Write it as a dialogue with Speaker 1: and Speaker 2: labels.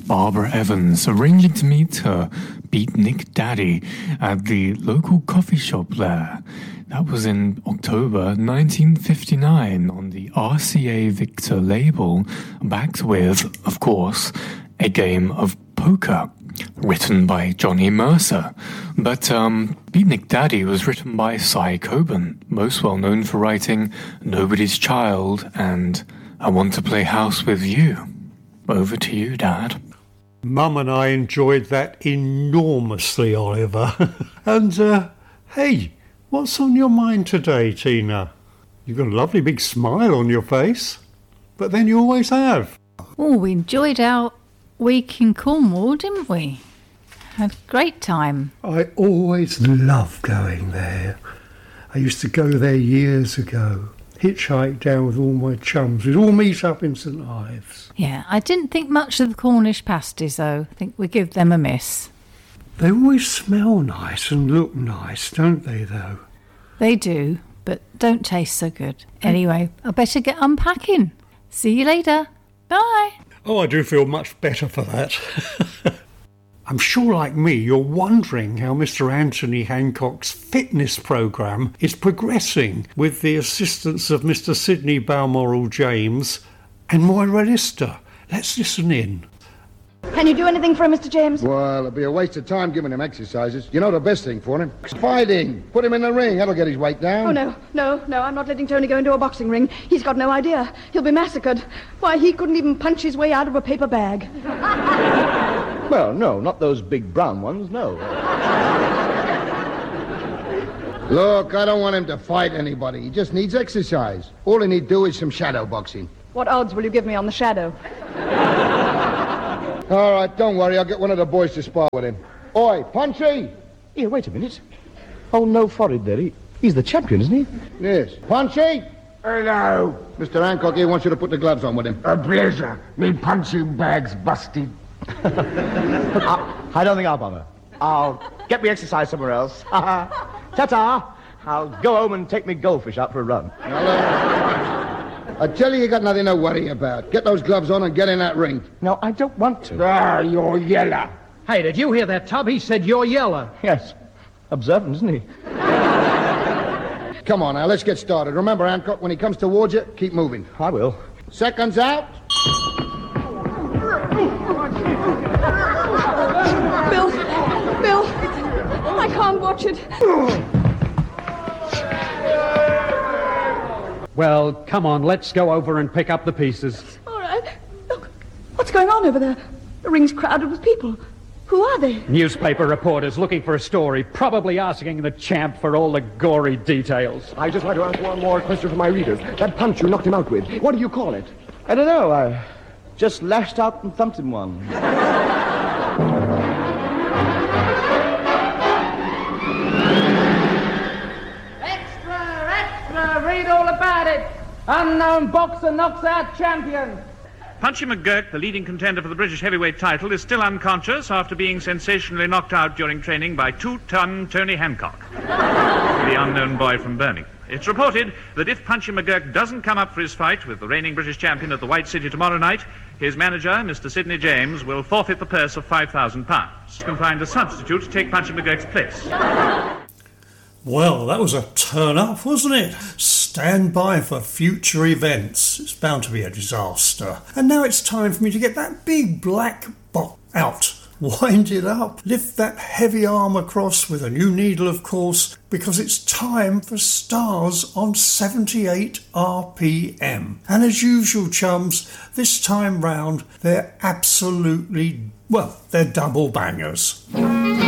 Speaker 1: Barbara Evans arranging to meet her beatnik daddy at the local coffee shop there. That was in October 1959 on the RCA Victor label, backed with, of course, A Game of Poker, written by Johnny Mercer. But Beatnik Daddy was written by Cy Coben, most well known for writing Nobody's Child and I Want to Play House with You. Over to you, Dad.
Speaker 2: Mum and I enjoyed that enormously, Oliver. And, hey, what's on your mind today, Tina? You've got a lovely big smile on your face, but then you always have.
Speaker 3: Oh, we enjoyed our week in Cornwall, didn't we? Had a great time.
Speaker 2: I always love going there. I used to go there years ago. Hitchhike down with all my chums. We'd all meet up in St Ives.
Speaker 3: Yeah, I didn't think much of the Cornish pasties, though. I think we give them a miss.
Speaker 2: They always smell nice and look nice, don't they, though?
Speaker 3: They do, but don't taste so good. Anyway, I better get unpacking. See you later. Bye.
Speaker 2: Oh, I do feel much better for that. I'm sure, like me, you're wondering how Mr. Anthony Hancock's fitness programme is progressing with the assistance of Mr. Sidney Balmoral James and Moira Lister. Let's listen in.
Speaker 4: Can you do anything for him, Mr. James?
Speaker 5: Well, it'll be a waste of time giving him exercises. You know the best thing for him? Fighting. Put him in the ring. That'll get his weight down.
Speaker 4: Oh, no. I'm not letting Tony go into a boxing ring. He's got no idea. He'll be massacred. Why, he couldn't even punch his way out of a paper bag.
Speaker 5: Well, no, not those big brown ones, no. Look, I don't want him to fight anybody. He just needs exercise. All he need do is some shadow boxing.
Speaker 4: What odds will you give me on the shadow?
Speaker 5: All right, don't worry. I'll get one of the boys to spar with him. Oi, Punchy!
Speaker 6: Here, wait a minute. Oh, no forehead there. He's the champion, isn't he?
Speaker 5: Yes. Punchy!
Speaker 7: Hello.
Speaker 5: Mr. Hancock here wants you to put the gloves on with him.
Speaker 7: A pleasure. Me punching bag's busted.
Speaker 6: I don't think I'll bother. I'll get me exercise somewhere else. Ta-ta! I'll go home and take me goldfish out for a run.
Speaker 5: I tell you got nothing to worry about. Get those gloves on and get in that ring.
Speaker 6: No, I don't want to.
Speaker 7: Ah, you're yeller.
Speaker 8: Hey, did you hear that, Tub? He said you're yeller.
Speaker 6: Yes. Observant, isn't he?
Speaker 5: Come on now, let's get started. Remember, Hancock, when he comes towards you, keep moving.
Speaker 6: I will.
Speaker 5: Seconds out.
Speaker 4: Bill, I can't watch it.
Speaker 8: Well, come on, let's go over and pick up the pieces.
Speaker 4: All right. Look, what's going on over there? The ring's crowded with people. Who are they?
Speaker 8: Newspaper reporters looking for a story, probably asking the champ for all the gory details.
Speaker 7: I just like to ask one more question for my readers. That punch you knocked him out with, what do you call it?
Speaker 6: I don't know. I just lashed out and thumped him one.
Speaker 8: Extra, read all about it. Unknown boxer knocks out champion.
Speaker 9: Punchy McGurk, the leading contender for the British heavyweight title, is still unconscious after being sensationally knocked out during training by two-ton Tony Hancock, the unknown boy from Birmingham. It's reported that if Punchy McGurk doesn't come up for his fight with the reigning British champion at the White City tomorrow night, his manager, Mr. Sidney James, will forfeit the purse of £5,000. He can find a substitute to take Punchy McGurk's place.
Speaker 2: Well, that was a turn-up, wasn't it? Stand by for future events. It's bound to be a disaster. And now it's time for me to get that big black box out. Wind it up. Lift that heavy arm across with a new needle, of course, because it's time for Stars on 78 RPM. And as usual, chums, this time round, they're absolutely, well, they're double bangers.